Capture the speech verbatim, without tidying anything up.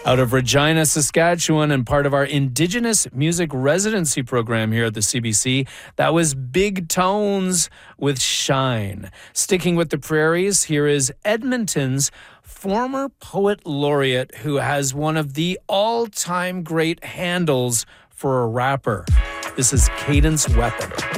Out of Regina, Saskatchewan, and part of our Indigenous Music Residency program here at the C B C, that was Big Tones with Shine. Sticking with the prairies, here is Edmonton's former poet laureate who has one of the all-time great handles for a rapper. This is Cadence Weapon.